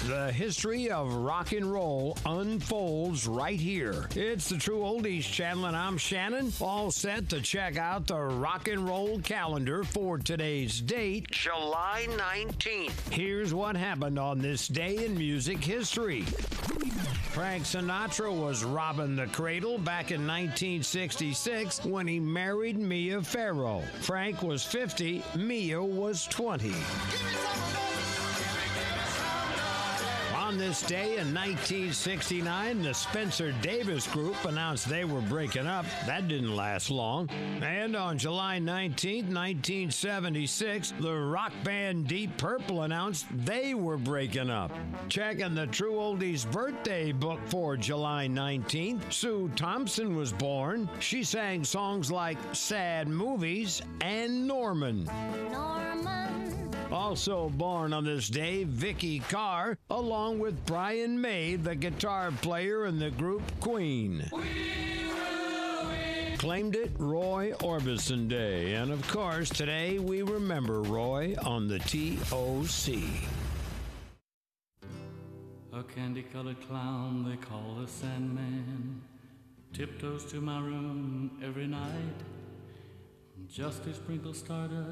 The history of rock and roll unfolds right here. It's the True Oldies channel, and I'm Shannon, all set to check out the rock and roll calendar for today's date, July 19th. Here's what happened on this day in music history. Frank Sinatra was robbing the cradle back in 1966 when he married Mia Farrow. Frank was 50, Mia was 20. On this day in 1969, the Spencer Davis Group announced they were breaking up. That didn't last long. And on July 19, 1976, the rock band Deep Purple announced they were breaking up. Checking the True Oldies birthday book for July 19th, Sue Thompson was born. She sang songs like Sad Movies and Norman. Also born on this day, Vicky Carr, along with Brian May, the guitar player in the group Queen. Claimed it Roy Orbison Day. And of course, today we remember Roy on the TOC. A candy-colored clown they call the Sandman tiptoes to my room every night just to sprinkle stardust